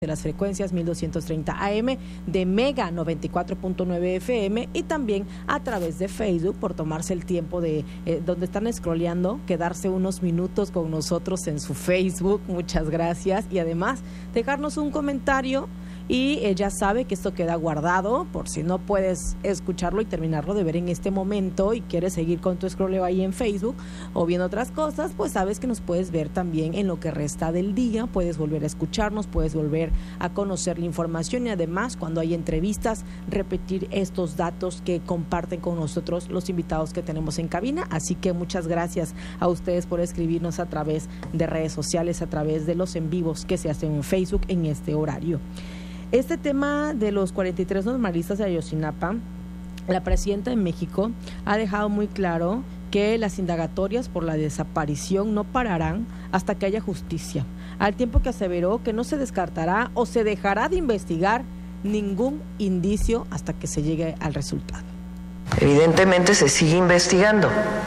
de las frecuencias 1230 AM de Mega 94.9 FM y también a través de Facebook por tomarse el tiempo de donde están scrolleando, quedarse unos minutos con nosotros en su Facebook. Muchas gracias y además dejarnos un comentario. Y ya sabe que esto queda guardado por si no puedes escucharlo y terminarlo de ver en este momento y quieres seguir con tu scrolleo ahí en Facebook o viendo otras cosas, pues sabes que nos puedes ver también en lo que resta del día, puedes volver a escucharnos, puedes volver a conocer la información y además cuando hay entrevistas repetir estos datos que comparten con nosotros los invitados que tenemos en cabina. Así que muchas gracias a ustedes por escribirnos a través de redes sociales, a través de los en vivos que se hacen en Facebook en este horario. Este tema de los 43 normalistas de Ayotzinapa, la presidenta de México ha dejado muy claro que las indagatorias por la desaparición no pararán hasta que haya justicia, al tiempo que aseveró que no se descartará o se dejará de investigar ningún indicio hasta que se llegue al resultado. Evidentemente se sigue investigando,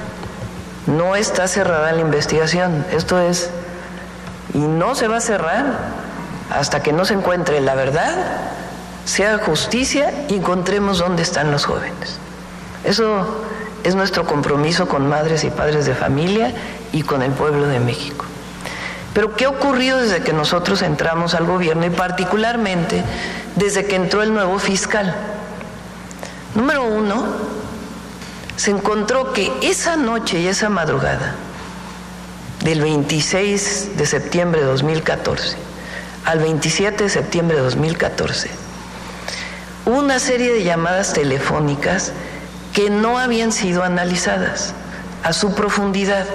no está cerrada la investigación, esto es, y no se va a cerrar hasta que no se encuentre la verdad, se haga justicia y encontremos dónde están los jóvenes. Eso es nuestro compromiso con madres y padres de familia y con el pueblo de México. Pero ¿qué ha ocurrido desde que nosotros entramos al gobierno y particularmente desde que entró el nuevo fiscal? Número uno, se encontró que esa noche y esa madrugada del 26 de septiembre de 2014 al 27 de septiembre de 2014, hubo una serie de llamadas telefónicas que no habían sido analizadas a su profundidad.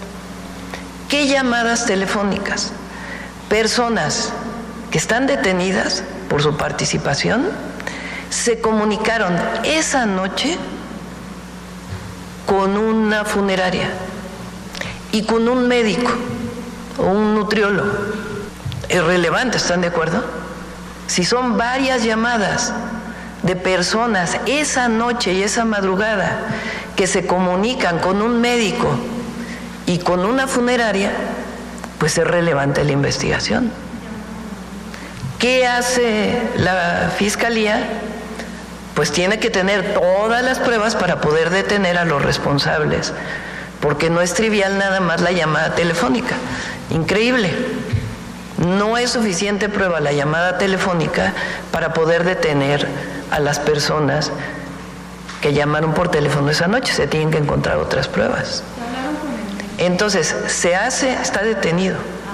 ¿Qué llamadas telefónicas? Personas que están detenidas por su participación se comunicaron esa noche con una funeraria y con un médico o un nutriólogo. Es relevante, ¿están de acuerdo? Si son varias llamadas de personas esa noche y esa madrugada que se comunican con un médico y con una funeraria, pues es relevante la investigación. ¿Qué hace la Fiscalía? Pues tiene que tener todas las pruebas para poder detener a los responsables, porque no es trivial nada más la llamada telefónica. Increíble. No es suficiente prueba la llamada telefónica para poder detener a las personas que llamaron por teléfono esa noche. Se tienen que encontrar otras pruebas. Entonces, está detenido.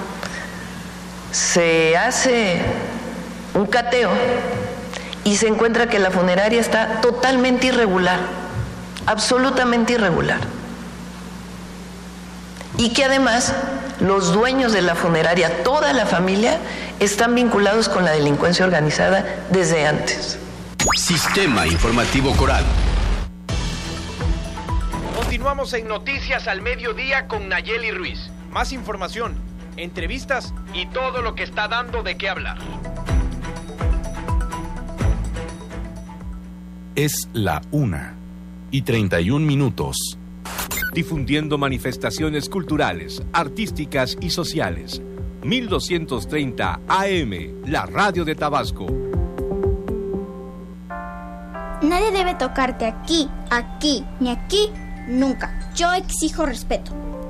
Se hace un cateo y se encuentra que la funeraria está totalmente irregular, absolutamente irregular. Y que además los dueños de la funeraria, toda la familia, están vinculados con la delincuencia organizada desde antes. Sistema Informativo Coral. Continuamos en Noticias al Mediodía con Nayeli Ruiz. Más información, entrevistas y todo lo que está dando de qué hablar. Es la 1:31. Difundiendo manifestaciones culturales, artísticas y sociales. 1230 AM, la radio de Tabasco. Nadie debe tocarte aquí, ni aquí, nunca. Yo exijo respeto.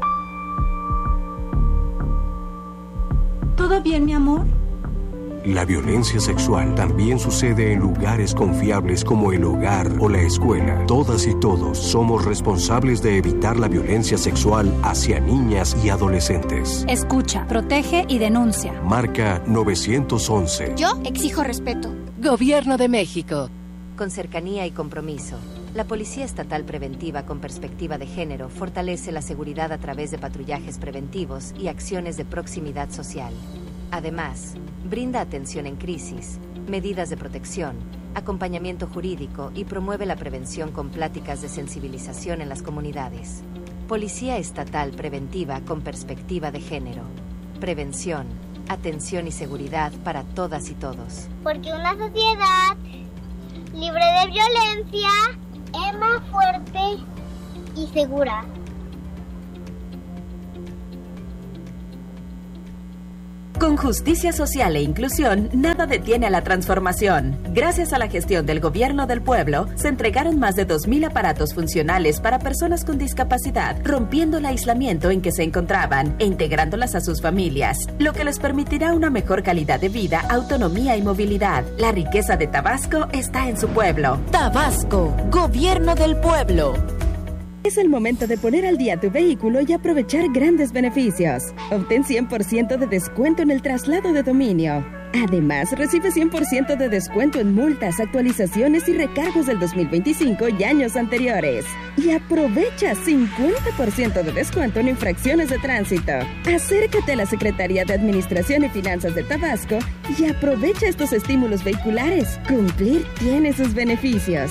¿Todo bien, mi amor? La violencia sexual también sucede en lugares confiables como el hogar o la escuela. Todas y todos somos responsables de evitar la violencia sexual hacia niñas y adolescentes. Escucha, protege y denuncia. Marca 911. Yo exijo respeto. Gobierno de México. Con cercanía y compromiso, la Policía Estatal Preventiva con Perspectiva de Género fortalece la seguridad a través de patrullajes preventivos y acciones de proximidad social. Además, brinda atención en crisis, medidas de protección, acompañamiento jurídico y promueve la prevención con pláticas de sensibilización en las comunidades. Policía Estatal Preventiva con Perspectiva de Género. Prevención, atención y seguridad para todas y todos. Porque una sociedad libre de violencia es más fuerte y segura. Con justicia social e inclusión, nada detiene a la transformación. Gracias a la gestión del Gobierno del Pueblo, se entregaron más de 2,000 aparatos funcionales para personas con discapacidad, rompiendo el aislamiento en que se encontraban e integrándolas a sus familias, lo que les permitirá una mejor calidad de vida, autonomía y movilidad. La riqueza de Tabasco está en su pueblo. Tabasco, Gobierno del Pueblo. Es el momento de poner al día tu vehículo y aprovechar grandes beneficios. Obtén 100% de descuento en el traslado de dominio. Además, recibe 100% de descuento en multas, actualizaciones y recargos del 2025 y años anteriores. Y aprovecha 50% de descuento en infracciones de tránsito. Acércate a la Secretaría de Administración y Finanzas de Tabasco y aprovecha estos estímulos vehiculares. Cumplir tiene sus beneficios.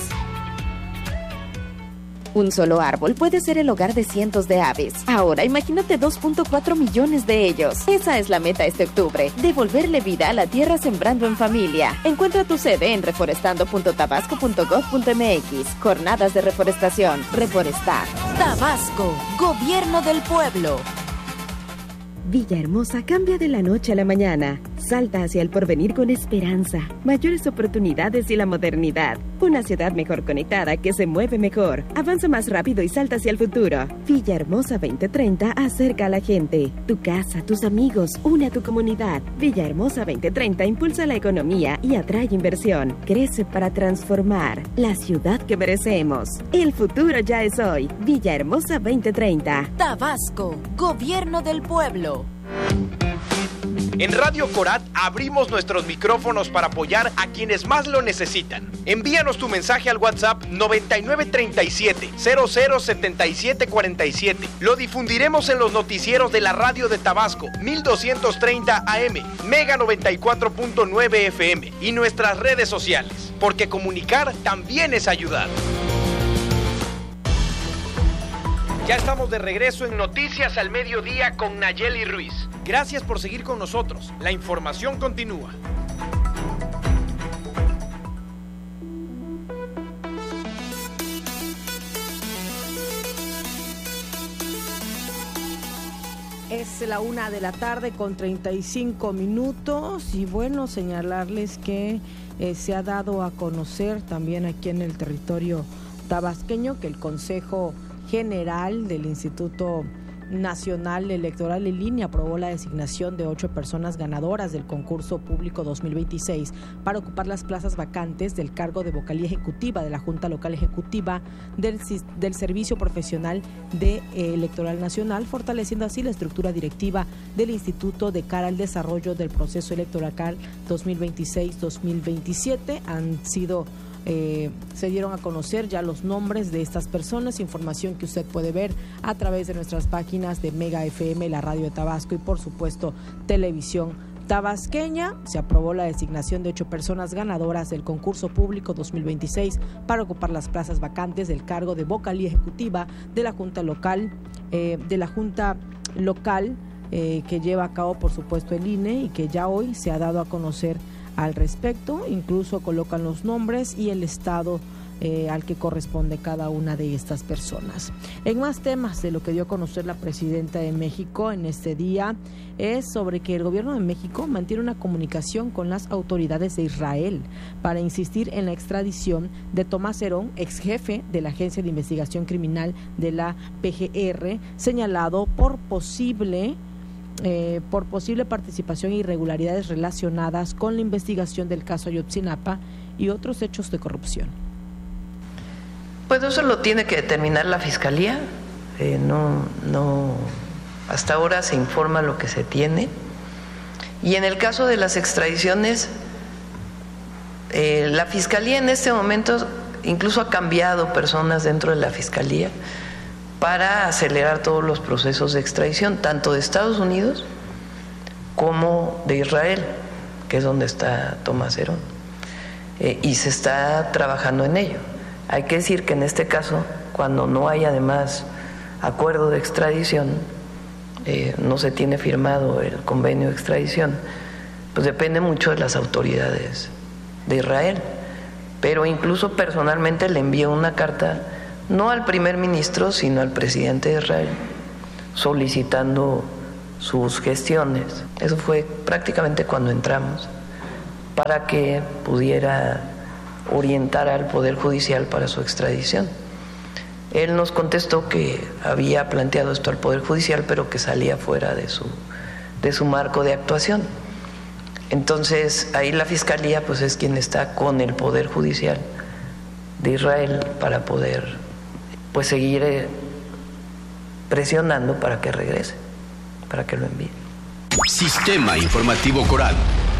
Un solo árbol puede ser el hogar de cientos de aves. Ahora imagínate 2.4 millones de ellos. Esa es la meta este octubre, devolverle vida a la tierra sembrando en familia. Encuentra tu sede en reforestando.tabasco.gov.mx. Jornadas de reforestación. Reforestar. Tabasco, Gobierno del Pueblo. Villahermosa cambia de la noche a la mañana. Salta hacia el porvenir con esperanza, mayores oportunidades y la modernidad. Una ciudad mejor conectada que se mueve mejor. Avanza más rápido y salta hacia el futuro. Villahermosa 2030 acerca a la gente. Tu casa, tus amigos, une a tu comunidad. Villahermosa 2030 impulsa la economía y atrae inversión. Crece para transformar la ciudad que merecemos. El futuro ya es hoy. Villahermosa 2030. Tabasco, Gobierno del Pueblo. En Radio Corat abrimos nuestros micrófonos para apoyar a quienes más lo necesitan. Envíanos tu mensaje al WhatsApp 9937-007747. Lo difundiremos en los noticieros de la radio de Tabasco, 1230 AM, Mega 94.9 FM y nuestras redes sociales, porque comunicar también es ayudar. Ya estamos de regreso en Noticias al Mediodía con Nayeli Ruiz. Gracias por seguir con nosotros. La información continúa. Es la 1:00 con 35 minutos y bueno, señalarles que se ha dado a conocer también aquí en el territorio tabasqueño que el Consejo General del Instituto Nacional Electoral, el INE, aprobó la designación de 8 personas ganadoras del concurso público 2026 para ocupar las plazas vacantes del cargo de vocalía ejecutiva de la Junta Local Ejecutiva del Servicio Profesional de Electoral Nacional, fortaleciendo así la estructura directiva del instituto de cara al desarrollo del proceso electoral 2026-2027. Se dieron a conocer ya los nombres de estas personas, información que usted puede ver a través de nuestras páginas de Mega FM, la radio de Tabasco y por supuesto Televisión Tabasqueña. Se aprobó la designación de 8 personas ganadoras del concurso público 2026 para ocupar las plazas vacantes del cargo de vocalía ejecutiva de la Junta Local, que lleva a cabo por supuesto el INE y que ya hoy se ha dado a conocer al respecto. Incluso colocan los nombres y el estado al que corresponde cada una de estas personas. En más temas de lo que dio a conocer la presidenta de México en este día es sobre que el gobierno de México mantiene una comunicación con las autoridades de Israel para insistir en la extradición de Tomás Herón, ex jefe de la Agencia de Investigación Criminal de la PGR, señalado por posible participación e irregularidades relacionadas con la investigación del caso Ayotzinapa y otros hechos de corrupción. Pues eso lo tiene que determinar la Fiscalía. Hasta ahora se informa lo que se tiene. Y en el caso de las extradiciones, la Fiscalía en este momento incluso ha cambiado personas dentro de la Fiscalía para acelerar todos los procesos de extradición, tanto de Estados Unidos como de Israel, que es donde está Tomás Herón, y se está trabajando en ello. Hay que decir que en este caso, cuando no hay además acuerdo de extradición, no se tiene firmado el convenio de extradición, pues depende mucho de las autoridades de Israel. Pero incluso personalmente le envié una carta no al primer ministro, sino al presidente de Israel, solicitando sus gestiones. Eso fue prácticamente cuando entramos, para que pudiera orientar al Poder Judicial para su extradición. Él nos contestó que había planteado esto al Poder Judicial, pero que salía fuera de su marco de actuación. Entonces, ahí la Fiscalía pues es quien está con el Poder Judicial de Israel para poder pues seguir presionando para que regrese, para que lo envíe. Sistema Informativo Coral.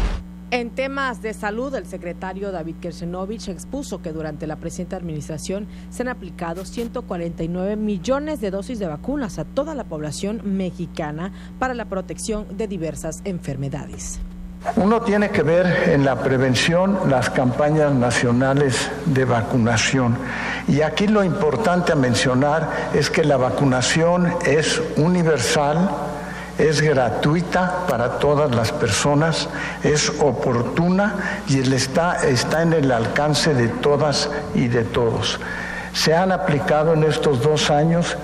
En temas de salud, el secretario David Kersenovich expuso que durante la presente administración se han aplicado 149 millones de dosis de vacunas a toda la población mexicana para la protección de diversas enfermedades. Uno tiene que ver en la prevención las campañas nacionales de vacunación. Y aquí lo importante a mencionar es que la vacunación es universal, es gratuita para todas las personas, es oportuna y está en el alcance de todas y de todos. Se han aplicado en estos 2 años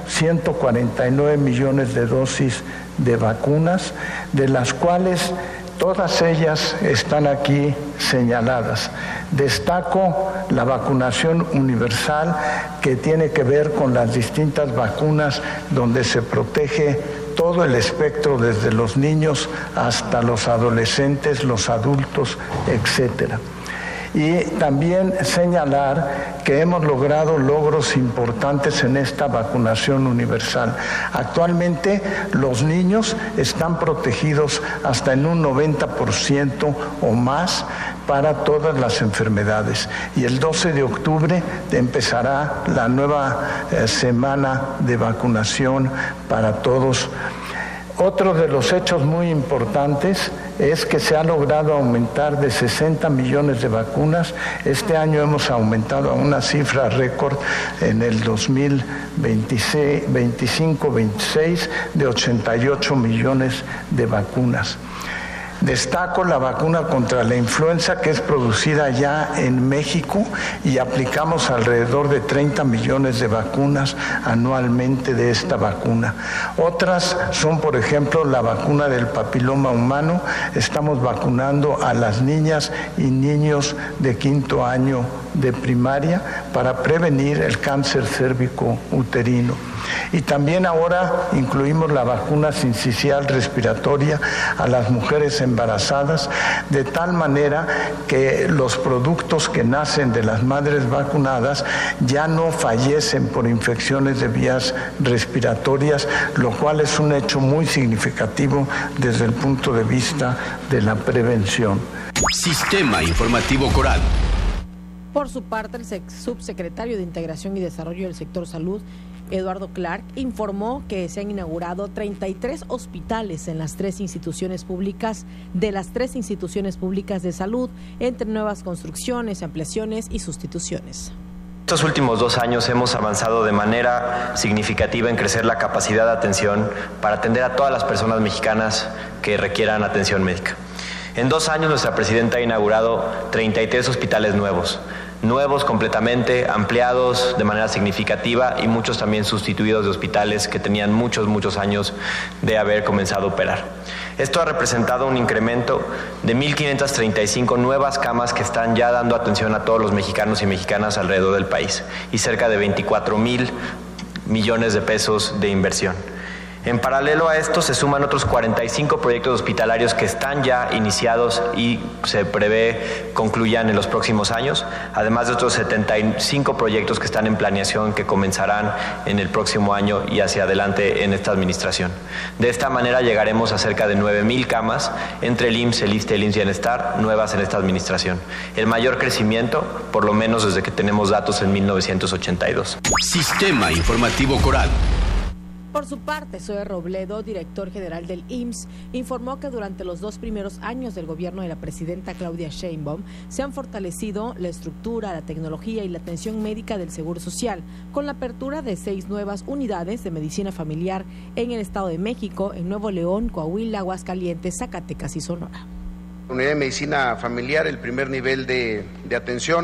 149 millones de dosis de vacunas, de las cuales todas ellas están aquí señaladas. Destaco la vacunación universal, que tiene que ver con las distintas vacunas donde se protege todo el espectro, desde los niños hasta los adolescentes, los adultos, etcétera. Y también señalar que hemos logrado logros importantes en esta vacunación universal. Actualmente los niños están protegidos hasta en un 90% o más para todas las enfermedades. Y el 12 de octubre empezará la nueva semana de vacunación para todos. Otro de los hechos muy importantes es que se ha logrado aumentar de 60 millones de vacunas. Este año hemos aumentado a una cifra récord en el 2025-26 de 88 millones de vacunas. Destaco la vacuna contra la influenza, que es producida ya en México, y aplicamos alrededor de 30 millones de vacunas anualmente de esta vacuna. Otras son, por ejemplo, la vacuna del papiloma humano. Estamos vacunando a las niñas y niños de 5º año de primaria para prevenir el cáncer cérvico uterino. Y también ahora incluimos la vacuna sincicial respiratoria a las mujeres embarazadas, de tal manera que los productos que nacen de las madres vacunadas ya no fallecen por infecciones de vías respiratorias, lo cual es un hecho muy significativo desde el punto de vista de la prevención. Sistema Informativo Coral. Por su parte, el subsecretario de Integración y Desarrollo del Sector Salud, Eduardo Clark, informó que se han inaugurado 33 hospitales en las 3 instituciones públicas de salud, entre nuevas construcciones, ampliaciones y sustituciones. Estos últimos 2 años hemos avanzado de manera significativa en crecer la capacidad de atención para atender a todas las personas mexicanas que requieran atención médica. En 2 años nuestra presidenta ha inaugurado 33 hospitales nuevos completamente, ampliados de manera significativa, y muchos también sustituidos de hospitales que tenían muchos años de haber comenzado a operar. Esto ha representado un incremento de 1,535 nuevas camas que están ya dando atención a todos los mexicanos y mexicanas alrededor del país, y cerca de 24,000 millones de pesos de inversión. En paralelo a esto se suman otros 45 proyectos hospitalarios que están ya iniciados y se prevé concluyan en los próximos años, además de otros 75 proyectos que están en planeación que comenzarán en el próximo año y hacia adelante en esta administración. De esta manera llegaremos a cerca de 9,000 camas entre el IMSS, el ISSSTE, el IMSS Bienestar, nuevas en esta administración. El mayor crecimiento, por lo menos desde que tenemos datos en 1982. Sistema Informativo Coral. Por su parte, Zoe Robledo, director general del IMSS, informó que durante los 2 primeros años del gobierno de la presidenta Claudia Sheinbaum se han fortalecido la estructura, la tecnología y la atención médica del Seguro Social, con la apertura de 6 nuevas unidades de medicina familiar en el Estado de México, en Nuevo León, Coahuila, Aguascalientes, Zacatecas y Sonora. Unidad de medicina familiar, el primer nivel de atención,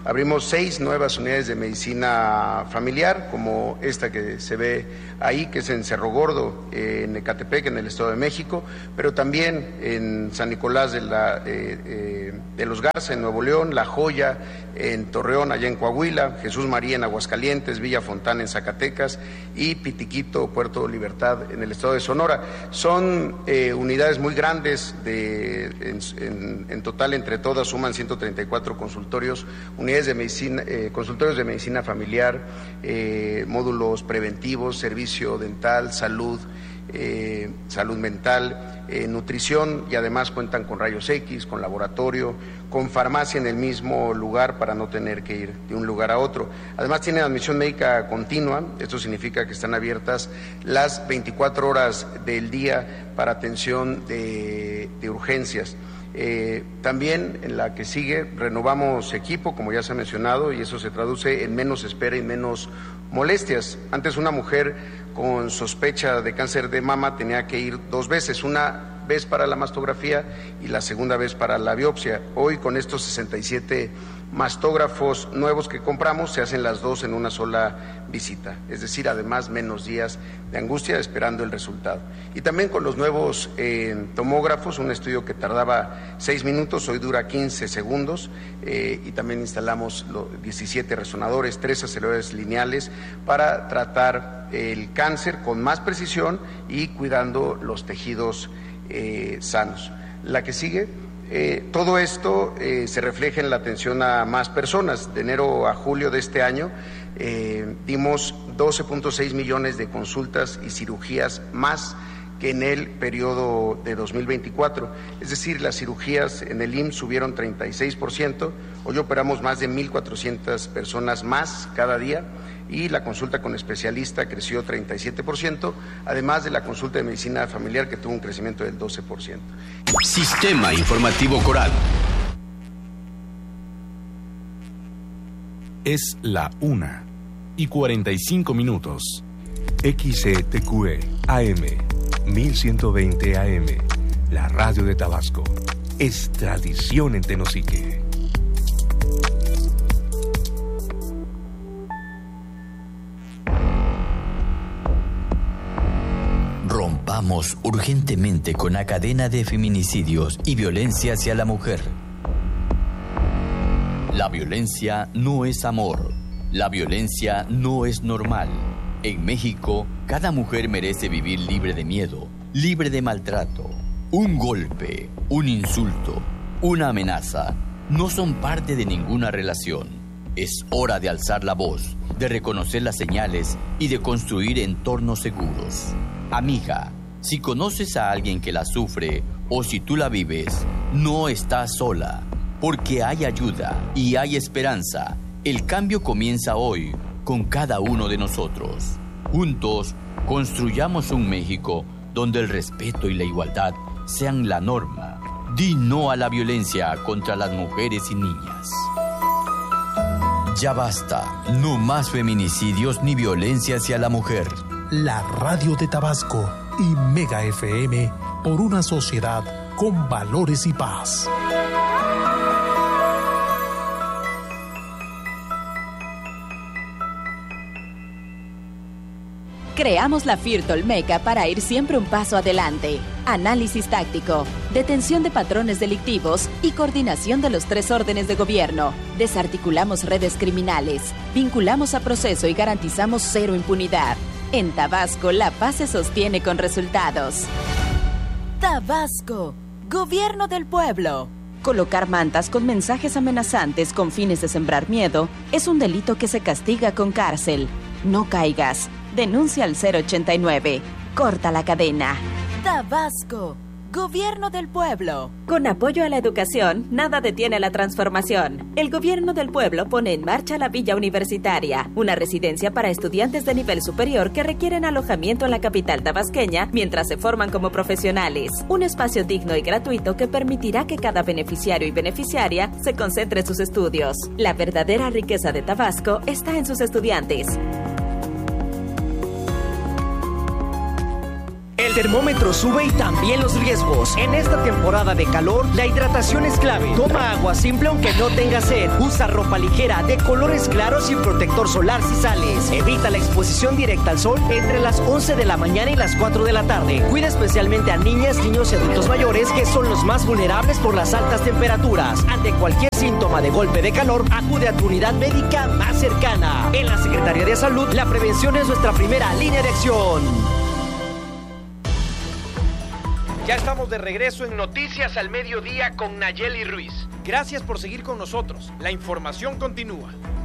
Abrimos 6 nuevas unidades de medicina familiar, como esta que se ve ahí, que es en Cerro Gordo, en Ecatepec, en el Estado de México, pero también en San Nicolás de los Garza, en Nuevo León, La Joya, en Torreón, allá en Coahuila, Jesús María en Aguascalientes, Villa Fontana en Zacatecas y Pitiquito, Puerto Libertad, en el Estado de Sonora. Son unidades muy grandes, en total entre todas suman 134 consultorios, unidades de medicina, consultorios de medicina familiar, módulos preventivos, servicio dental, salud mental, nutrición, y además cuentan con rayos X, con laboratorio, con farmacia en el mismo lugar para no tener que ir de un lugar a otro. Además tienen admisión médica continua, esto significa que están abiertas las 24 horas del día para atención de urgencias. También en la que sigue renovamos equipo, como ya se ha mencionado, y eso se traduce en menos espera y menos molestias. Antes una mujer con sospecha de cáncer de mama tenía que ir 2 veces, una vez para la mastografía y la segunda vez para la biopsia. Hoy con estos 67 mastógrafos nuevos que compramos se hacen las 2 en una sola visita, es decir, además menos días de angustia esperando el resultado. Y también con los nuevos tomógrafos, un estudio que tardaba 6 minutos, hoy dura 15 segundos, y también instalamos 17 resonadores, 3 aceleradores lineales para tratar el cáncer con más precisión y cuidando los tejidos sanos. La que sigue, todo esto se refleja en la atención a más personas. De enero a julio de este año dimos 12.6 millones de consultas y cirugías más que en el periodo de 2024. Es decir, las cirugías en el IMSS subieron 36%, hoy operamos más de 1,400 personas más cada día, y la consulta con especialista creció 37%, además de la consulta de medicina familiar que tuvo un crecimiento del 12%. Sistema Informativo Coral. Es la 1:45. XETQE AM 1120 AM, la radio de Tabasco. Es tradición en Tenosique. Rompamos urgentemente con la cadena de feminicidios y violencia hacia la mujer. La violencia no es amor. La violencia no es normal. En México, cada mujer merece vivir libre de miedo, libre de maltrato. Un golpe, un insulto, una amenaza no son parte de ninguna relación. Es hora de alzar la voz, de reconocer las señales y de construir entornos seguros. Amiga, si conoces a alguien que la sufre o si tú la vives, no estás sola, porque hay ayuda y hay esperanza. El cambio comienza hoy con cada uno de nosotros. Juntos, construyamos un México donde el respeto y la igualdad sean la norma. Di no a la violencia contra las mujeres y niñas. Ya basta, no más feminicidios ni violencia hacia la mujer. La radio de Tabasco y Mega FM por una sociedad con valores y paz. Creamos la FIRT Olmeca para ir siempre un paso adelante. Análisis táctico, detención de patrones delictivos y coordinación de los 3 órdenes de gobierno. Desarticulamos redes criminales, vinculamos a proceso y garantizamos 0 impunidad. En Tabasco, la paz se sostiene con resultados. Tabasco, Gobierno del Pueblo. Colocar mantas con mensajes amenazantes con fines de sembrar miedo es un delito que se castiga con cárcel. No caigas. Denuncia al 089. Corta la cadena. Tabasco, Gobierno del Pueblo. Con apoyo a la educación, nada detiene la transformación. El Gobierno del Pueblo pone en marcha la Villa Universitaria, una residencia para estudiantes de nivel superior que requieren alojamiento en la capital tabasqueña mientras se forman como profesionales. Un espacio digno y gratuito que permitirá que cada beneficiario y beneficiaria se concentre en sus estudios. La verdadera riqueza de Tabasco está en sus estudiantes. El termómetro sube y también los riesgos. En esta temporada de calor, la hidratación es clave. Toma agua simple aunque no tengas sed. Usa ropa ligera de colores claros y protector solar si sales. Evita la exposición directa al sol entre las 11 de la mañana y las 4 de la tarde. Cuida especialmente a niñas, niños y adultos mayores, que son los más vulnerables por las altas temperaturas. Ante cualquier síntoma de golpe de calor, acude a tu unidad médica más cercana. En la Secretaría de Salud, la prevención es nuestra primera línea de acción. Ya estamos de regreso en Noticias al Mediodía con Nayeli Ruiz. Gracias por seguir con nosotros. La información continúa.